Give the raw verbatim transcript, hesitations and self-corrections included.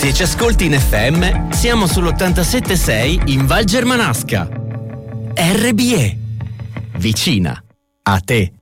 Se ci ascolti in F M, siamo sull'ottantasette virgola sei in Val Germanasca. R B E. Vicina a te.